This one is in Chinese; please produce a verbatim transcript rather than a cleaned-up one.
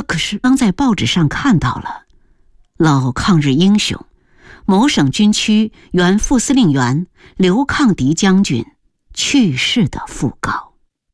可是刚在报纸上看到了老抗日英雄某省军区原副司令员刘抗迪将军去世的讣告。